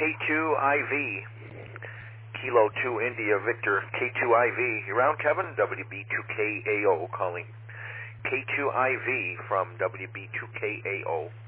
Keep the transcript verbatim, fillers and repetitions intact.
two I V. Kilo two India Victor K two I V. You around, Kevin? W B two K A O calling. K two I V from W B two K A O.